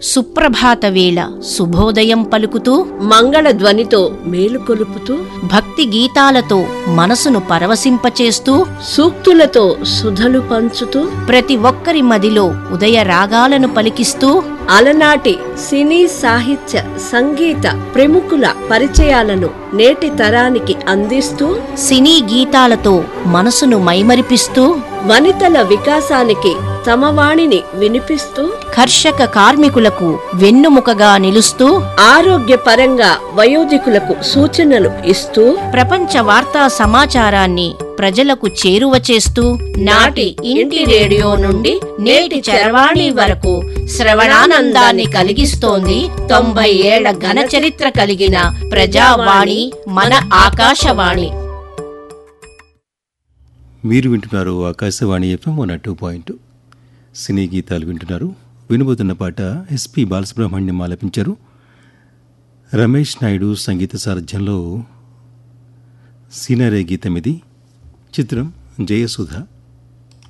సుప్రభాత వేళ శుభోదయం పలుకుతూ, మంగళ ధ్వనితో మేలుకొలుపుతూ, భక్తి గీతాలతో మనసును పరవశింపచేస్తూ, సూక్తులతో సుధలు పంచుతూ, ప్రతి ఒక్కరి మదిలో ఉదయ రాగాలను పలికిస్తూ, అలనాటి సినీ సాహిత్య సంగీత ప్రముఖుల పరిచయాలను నేటి తరానికి అందిస్తూ, సినీ గీతాలతో మనసును మైమరిపిస్తూ, వనితల వికాసానికి తమ వాణిని వినిపిస్తూ, కర్షక కార్మికులకు వెన్నుముకగా నిలుస్తూ, ఆరోగ్యపరంగా వయోధికులకు సూచనలు ఇస్తూ, ప్రపంచ వార్తా సమాచారాన్ని ప్రజలకు చేరువ చేస్తూ, నాటి ఇంటి రేడియో నుండి నేటి చరవాణి వరకు శ్రవణానందాన్ని కలిగిస్తోంది 90 ఏళ్ల ఘన చరిత్ర కలిగిన ప్రజావాణి మన ఆకాశవాణి. మీరు వింటున్నారు ఆకాశవాణి FM 102.2. సినీ గీతాలు వింటున్నారు. వినబోతున్న పాట ఎస్పి బాలసుబ్రహ్మణ్యం ఆలపించారు. రమేష్ నాయుడు సంగీత సారథ్యంలో సీనరే గీతం ఇది. చిత్రం జయసుధ.